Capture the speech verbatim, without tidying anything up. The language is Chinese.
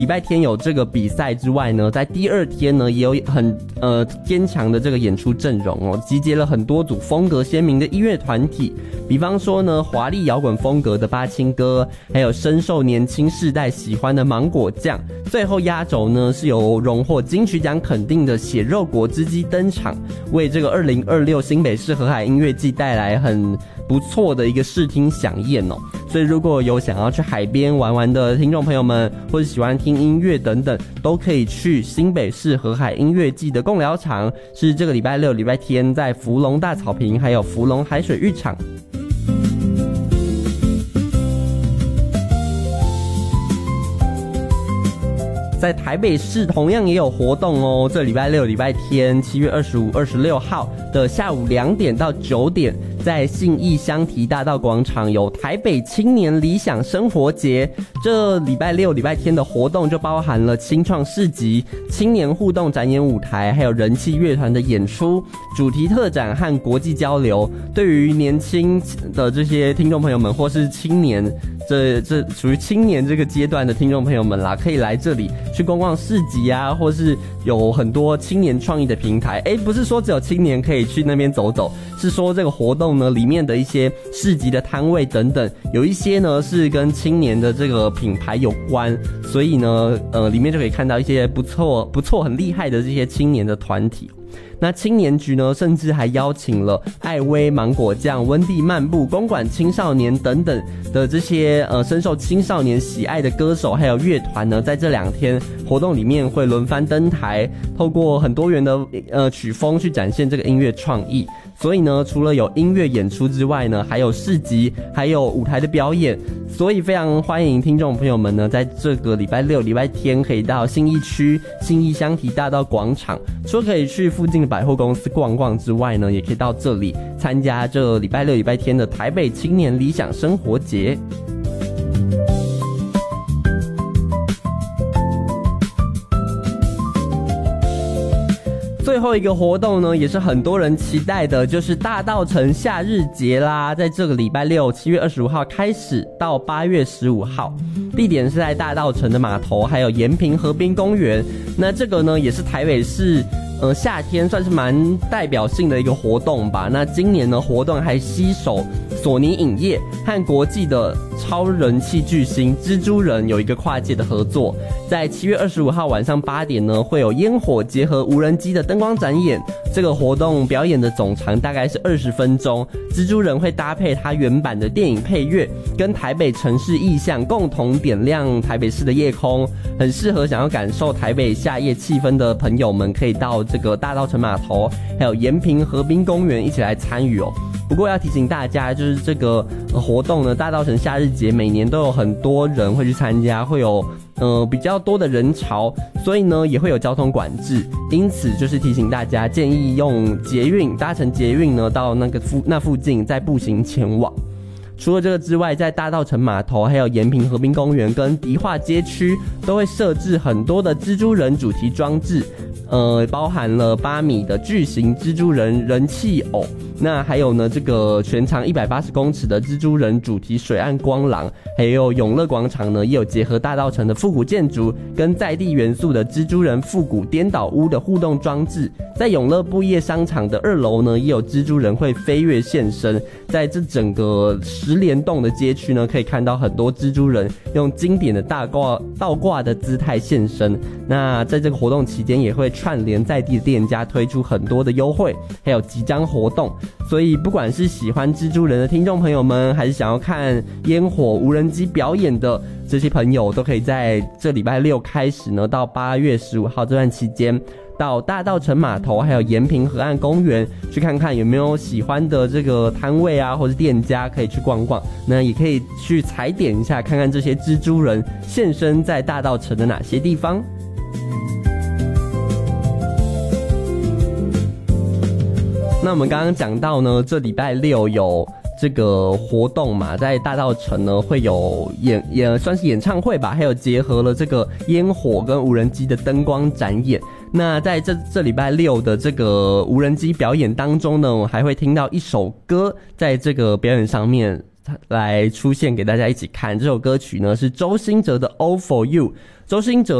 礼拜天有这个比赛之外呢，在第二天呢也有很呃坚强的这个演出阵容哦，集结了很多组风格鲜明的音乐团体，比方说呢华丽摇滚风格的八青哥，还有深受年轻世代喜欢的芒果酱，最后压轴呢是由荣获金曲奖肯定的血肉果汁机登场，为这个二零二六新北市河海音乐季带来很不错的一个视听飨宴哦。所以如果有想要去海边玩玩的听众朋友们，或者喜欢听音乐等等，都可以去新北市河海音乐季的贡寮场，是这个礼拜六礼拜天在福隆大草坪还有福隆海水浴场。在台北市同样也有活动哦，这礼拜六礼拜天七月二十五、二十六号的下午两点到九点，在信义香堤大道广场有台北青年理想生活节。这礼拜六礼拜天的活动就包含了青创市集、青年互动展演舞台，还有人气乐团的演出、主题特展和国际交流。对于年轻的这些听众朋友们，或是青年这这属于青年这个阶段的听众朋友们啦，可以来这里去逛逛市集啊，或是有很多青年创意的平台。诶，不是说只有青年可以去那边走走，是说这个活动呢里面的一些市集的摊位等等，有一些呢是跟青年的这个品牌有关，所以呢呃里面就可以看到一些不错不错很厉害的这些青年的团体。那青年局呢，甚至还邀请了艾薇、芒果酱、温蒂漫步、公馆青少年等等的这些呃深受青少年喜爱的歌手还有乐团呢，在这两天活动里面会轮番登台，透过很多元的呃曲风去展现这个音乐创意。所以呢，除了有音乐演出之外呢，还有市集，还有舞台的表演。所以非常欢迎听众朋友们呢，在这个礼拜六、礼拜天可以到信义区信义香堤大道广场，除了可以去附近的百货公司逛逛之外呢，也可以到这里参加这礼拜六、礼拜天的台北青年理想生活节。最后一个活动呢，也是很多人期待的，就是大稻埕夏日节啦。在这个礼拜六七月二十五号开始到八月十五号，地点是在大稻埕的码头还有延平河滨公园。那这个呢也是台北市呃夏天算是蛮代表性的一个活动吧。那今年呢活动还携手索尼影业和国际的超人气巨星蜘蛛人有一个跨界的合作。在七月二十五号晚上八点呢，会有烟火结合无人机的灯光展演。这个活动表演的总长大概是二十分钟，蜘蛛人会搭配他原版的电影配乐，跟台北城市意象共同点亮台北市的夜空，很适合想要感受台北夏夜气氛的朋友们，可以到这个大稻埕码头还有延平河滨公园一起来参与哦。不过要提醒大家，就是这个活动呢，大稻埕夏日节每年都有很多人会去参加，会有呃比较多的人潮，所以呢也会有交通管制，因此就是提醒大家，建议用捷运搭乘捷运呢到那个附那附近再步行前往。除了这个之外，在大稻埕码头还有延平河滨公园跟迪化街区都会设置很多的蜘蛛人主题装置，呃包含了八米的巨型蜘蛛人人气偶，那还有呢这个全长一百八十公尺的蜘蛛人主题水岸光廊，还有永乐广场呢也有结合大稻埕的复古建筑跟在地元素的蜘蛛人复古颠倒屋的互动装置。在永乐布业商场的二楼呢也有蜘蛛人会飞跃现身，在这整个十联动的街区呢可以看到很多蜘蛛人用经典的大挂倒挂的姿态现身。那在这个活动期间也会串联在地的店家推出很多的优惠还有即将活动，所以不管是喜欢蜘蛛人的听众朋友们，还是想要看烟火无人机表演的这些朋友，都可以在这礼拜六开始呢到八月十五号这段期间，到大稻埕码头还有延平河岸公园去看看有没有喜欢的这个摊位啊或是店家可以去逛逛，那也可以去踩点一下，看看这些蜘蛛人现身在大稻埕的哪些地方。那我们刚刚讲到呢，这礼拜六有这个活动嘛，在大稻埕呢会有演也算是演唱会吧，还有结合了这个烟火跟无人机的灯光展演。那在这这礼拜六的这个无人机表演当中呢，我还会听到一首歌在这个表演上面来出现给大家一起看。这首歌曲呢是周兴哲的 All For You。周兴哲